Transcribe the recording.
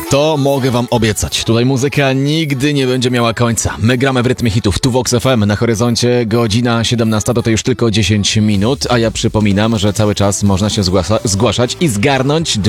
To mogę wam obiecać. Tutaj muzyka nigdy nie będzie miała końca. My gramy w rytmie hitów. Tu Vox FM, na horyzoncie godzina 17, to już tylko 10 minut, a ja przypominam, że cały czas można się zgłaszać i zgarnąć